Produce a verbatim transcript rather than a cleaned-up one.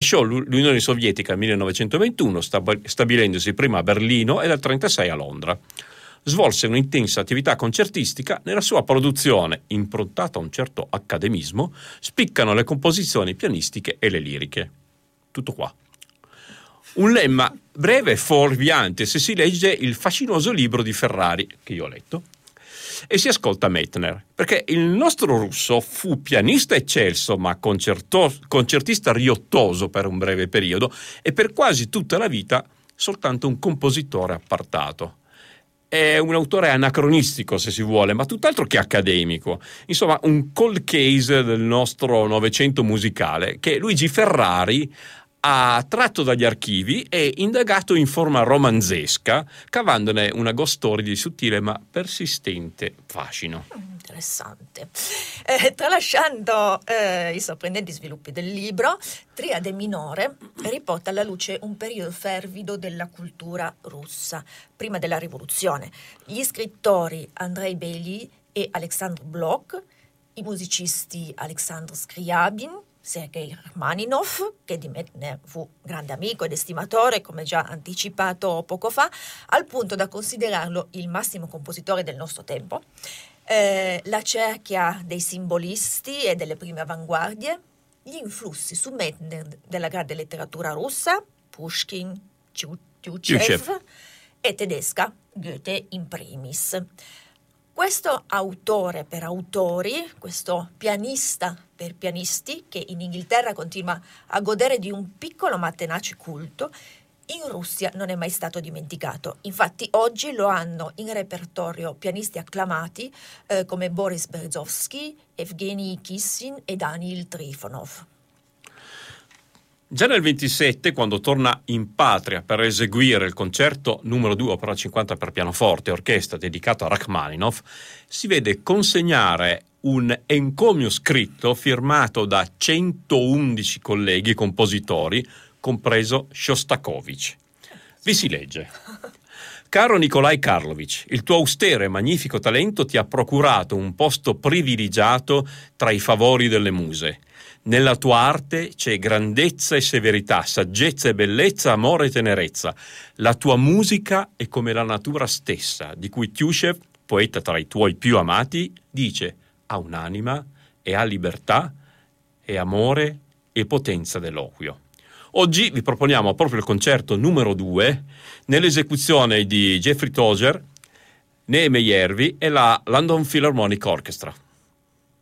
lasciò l'Unione Sovietica nel millenovecentoventuno, stabilendosi prima a Berlino e dal trentasei a Londra. Svolse un'intensa attività concertistica. Nella sua produzione, improntata a un certo accademismo, spiccano le composizioni pianistiche e le liriche. Tutto qua. Un lemma breve e fuorviante se si legge il fascinoso libro di Ferrari, che io ho letto, e si ascolta Meitner, perché il nostro russo fu pianista eccelso, ma concerto- concertista riottoso per un breve periodo e per quasi tutta la vita soltanto un compositore appartato. È un autore anacronistico, se si vuole, ma tutt'altro che accademico. Insomma, un cold case del nostro Novecento musicale che Luigi Ferrari ha tratto dagli archivi e indagato in forma romanzesca, cavandone una ghost story di sottile ma persistente fascino. Interessante. Eh, tralasciando eh, i sorprendenti sviluppi del libro, Triade minore riporta alla luce un periodo fervido della cultura russa, prima della rivoluzione. Gli scrittori Andrei Bely e Alexandr Blok, i musicisti Alexander Scriabin, Sergei Rachmaninov, che di Meitner fu grande amico ed estimatore, come già anticipato poco fa, al punto da considerarlo il massimo compositore del nostro tempo. Eh, la cerchia dei simbolisti e delle prime avanguardie, gli influssi su Meitner della grande letteratura russa, Pushkin, Tyutchev, e tedesca, Goethe in primis. Questo autore per autori, questo pianista per pianisti, che in Inghilterra continua a godere di un piccolo ma tenace culto, in Russia non è mai stato dimenticato. Infatti oggi lo hanno in repertorio pianisti acclamati eh, come Boris Berezovsky, Evgeny Kissin e Daniil Trifonov. Già nel ventisette, quando torna in patria per eseguire il concerto numero due opera cinquanta per pianoforte e orchestra dedicato a Rachmaninov, si vede consegnare un encomio scritto firmato da centoundici colleghi compositori, compreso Shostakovich. Vi si legge: Caro Nikolai Karlovich, il tuo austero e magnifico talento ti ha procurato un posto privilegiato tra i favori delle muse. Nella tua arte c'è grandezza e severità, saggezza e bellezza, amore e tenerezza. La tua musica è come la natura stessa, di cui Tyutchev, poeta tra i tuoi più amati, dice: ha un'anima e ha libertà e amore e potenza d'eloquio. Oggi vi proponiamo proprio il concerto numero due nell'esecuzione di Jeffrey Tozer, Nehemiah Järvi e la London Philharmonic Orchestra.